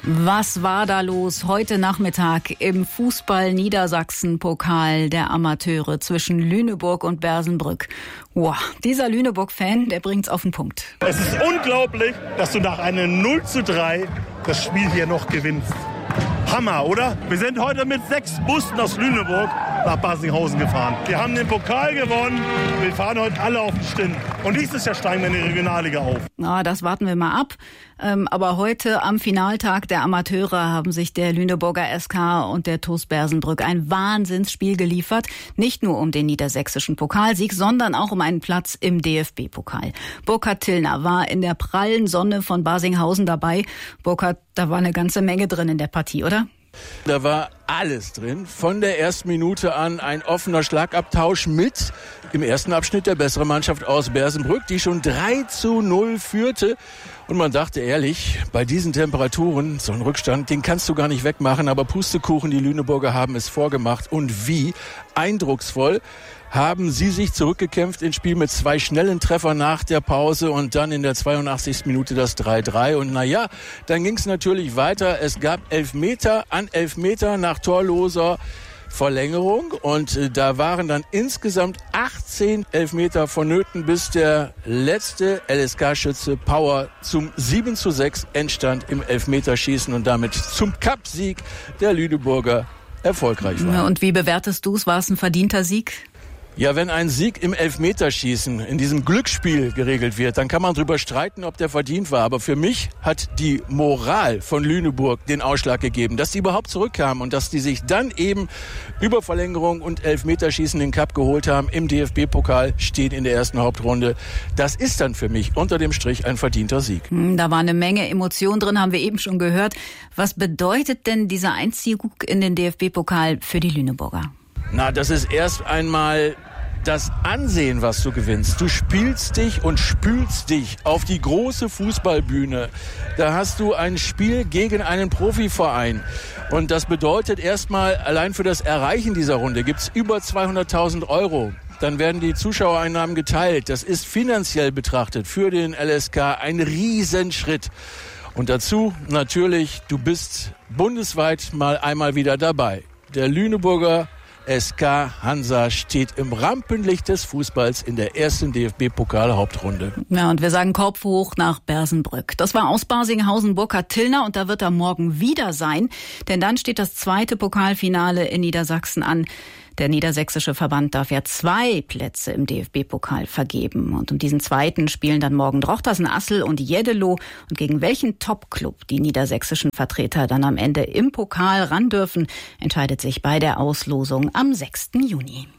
Was war da los heute Nachmittag im Fußball-Niedersachsen-Pokal der Amateure zwischen Lüneburg und Bersenbrück? Wow, dieser Lüneburg-Fan, der bringt's auf den Punkt. Es ist unglaublich, dass du nach einem 0:3 das Spiel hier noch gewinnst. Hammer, oder? Wir sind heute mit 6 Bussen aus Lüneburg nach Barsinghausen gefahren. Wir haben den Pokal gewonnen. Wir fahren heute alle auf den Stinn. Und nächstes Jahr steigen wir in die Regionalliga auf. Na, das warten wir mal ab. Aber heute am Finaltag der Amateure haben sich der Lüneburger SK und der TuS Bersenbrück ein Wahnsinnsspiel geliefert. Nicht nur um den niedersächsischen Pokalsieg, sondern auch um einen Platz im DFB-Pokal. Burkhard Tillner war in der prallen Sonne von Barsinghausen dabei. Burkhard, da war eine ganze Menge drin in der Partie, oder? Da war alles drin. Von der ersten Minute an ein offener Schlagabtausch mit im ersten Abschnitt der besseren Mannschaft aus Bersenbrück, die schon 3:0 führte. Und man dachte ehrlich, bei diesen Temperaturen, so ein Rückstand, den kannst du gar nicht wegmachen. Aber Pustekuchen, die Lüneburger haben es vorgemacht. Und wie eindrucksvoll haben sie sich zurückgekämpft ins Spiel mit 2 schnellen Treffern nach der Pause und dann in der 82. Minute das 3:3. Und naja, dann ging es natürlich weiter. Es gab Elfmeter an Elfmeter nach torloser Verlängerung und da waren dann insgesamt 18 Elfmeter vonnöten, bis der letzte LSK-Schütze Power zum 7:6 Endstand im Elfmeterschießen und damit zum Cup-Sieg der Lüneburger erfolgreich war. Und wie bewertest du es? War es ein verdienter Sieg? Ja, wenn ein Sieg im Elfmeterschießen in diesem Glücksspiel geregelt wird, dann kann man drüber streiten, ob der verdient war. Aber für mich hat die Moral von Lüneburg den Ausschlag gegeben, dass die überhaupt zurückkamen und dass die sich dann eben über Verlängerung und Elfmeterschießen den Cup geholt haben. Im DFB-Pokal stehen in der ersten Hauptrunde. Das ist dann für mich unter dem Strich ein verdienter Sieg. Da war eine Menge Emotion drin, haben wir eben schon gehört. Was bedeutet denn dieser Einzug in den DFB-Pokal für die Lüneburger? Na, das ist erst einmal das Ansehen, was du gewinnst. Du spielst dich und spülst dich auf die große Fußballbühne. Da hast du ein Spiel gegen einen Profiverein. Und das bedeutet erstmal, allein für das Erreichen dieser Runde gibt's über 200.000 €. Dann werden die Zuschauereinnahmen geteilt. Das ist finanziell betrachtet für den LSK ein Riesenschritt. Und dazu natürlich, du bist bundesweit mal einmal wieder dabei. Der Lüneburger SK Hansa steht im Rampenlicht des Fußballs in der ersten DFB-Pokal-Hauptrunde. Ja, und wir sagen Kopf hoch nach Bersenbrück. Das war aus Barsinghausen Burkhard Tillner und da wird er morgen wieder sein, denn dann steht das zweite Pokalfinale in Niedersachsen an. Der niedersächsische Verband darf ja 2 Plätze im DFB-Pokal vergeben. Und um diesen zweiten spielen dann morgen Drochtersen-Assel und Jeddelo. Und gegen welchen Top-Club die niedersächsischen Vertreter dann am Ende im Pokal ran dürfen, entscheidet sich bei der Auslosung am 6. Juni.